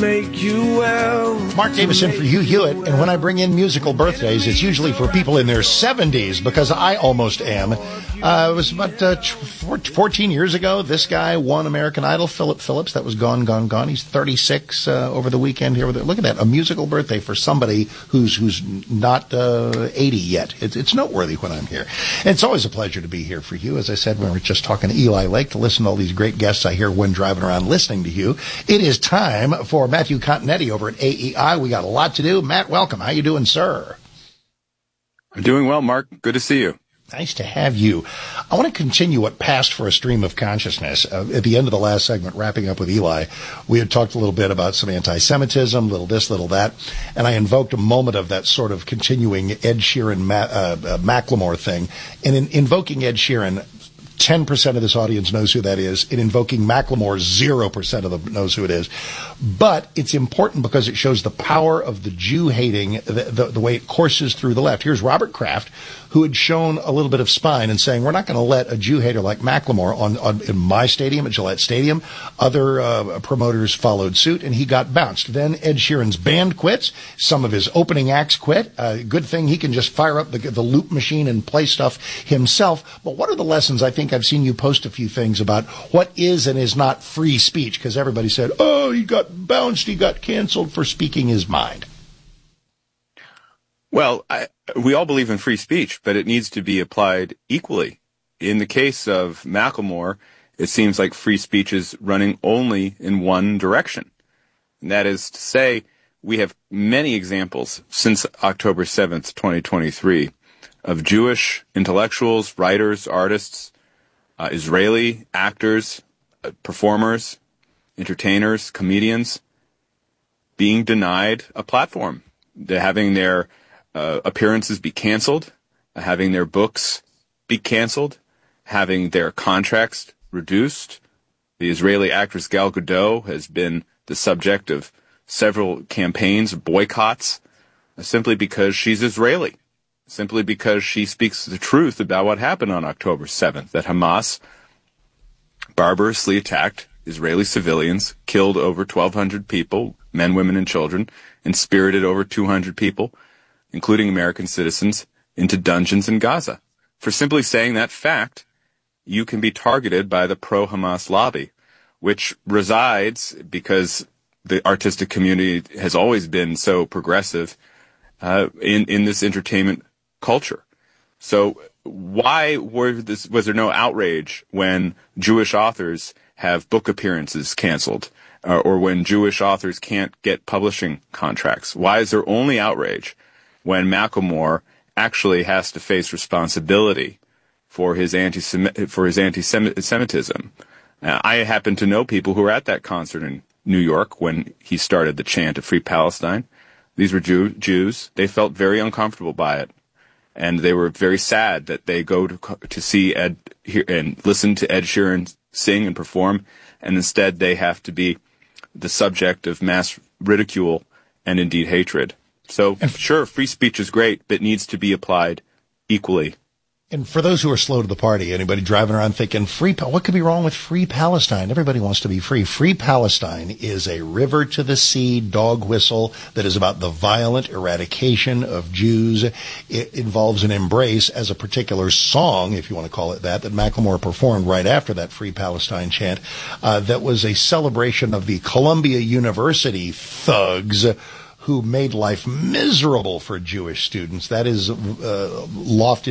make you well. Mark Davis in for Hugh Hewitt, and when I bring in musical birthdays, it's usually for people in their 70s, because I almost am. It was about 14 years ago. This guy won American Idol, Philip Phillips. That was gone. He's 36 over the weekend here. Look at that, a musical birthday for somebody who's not 80 yet. It's noteworthy when I'm here. And it's always a pleasure to be here for you. As I said, when we were just talking to Eli Lake, to listen to all these great guests I hear when driving around listening to you. It is time for Matthew Continetti over at AEI. We got a lot to do. Matt, welcome. How you doing, sir? I'm doing well, Mark. Good to see you. Nice to have you. I want to continue what passed for a stream of consciousness. At the end of the last segment, wrapping up with Eli, we had talked a little bit about some anti-Semitism, little this, little that, and I invoked a moment of that sort of continuing Ed Sheeran, Macklemore thing. And in invoking Ed Sheeran, 10% of this audience knows who that is. In invoking Macklemore, 0% of them knows who it is. But it's important because it shows the power of the Jew-hating, the way it courses through the left. Here's Robert Kraft, who had shown a little bit of spine and saying, we're not going to let a Jew-hater like Macklemore in my stadium, at Gillette Stadium. Other promoters followed suit, and he got bounced. Then Ed Sheeran's band quits. Some of his opening acts quit. Good thing he can just fire up the loop machine and play stuff himself. But what are the lessons? I think I've seen you post a few things about what is and is not free speech, because everybody said, oh, he got bounced, he got canceled for speaking his mind. Well, we all believe in free speech, but it needs to be applied equally. In the case of Macklemore, it seems like free speech is running only in one direction. And that is to say, we have many examples since October 7th, 2023, of Jewish intellectuals, writers, artists, Israeli actors, performers, entertainers, comedians being denied a platform. They're having their appearances be canceled, having their books be canceled, having their contracts reduced. The Israeli actress Gal Gadot has been the subject of several campaigns, boycotts, simply because she's Israeli, simply because she speaks the truth about what happened on October 7th, that Hamas barbarously attacked Israeli civilians, killed over 1,200 people, men, women, and children, and spirited over 200 people, including American citizens, into dungeons in Gaza. For simply saying that fact, you can be targeted by the pro-Hamas lobby, which resides, because the artistic community has always been so progressive, in this entertainment culture. So why was there no outrage when Jewish authors have book appearances canceled, or when Jewish authors can't get publishing contracts? Why is there only outrage when Macklemore actually has to face responsibility for his anti-Semitism? I happen to know people who were at that concert in New York when he started the chant of Free Palestine. These were Jews. They felt very uncomfortable by it, and they were very sad that they go to see Ed and listen to Ed Sheeran sing and perform, and instead they have to be the subject of mass ridicule and indeed hatred. So, sure, free speech is great, but it needs to be applied equally. And for those who are slow to the party, anybody driving around thinking, what could be wrong with Free Palestine? Everybody wants to be free. Free Palestine is a river to the sea dog whistle that is about the violent eradication of Jews. It involves an embrace as a particular song, if you want to call it that Macklemore performed right after that Free Palestine chant, that was a celebration of the Columbia University thugs who made life miserable for Jewish students. That is lofted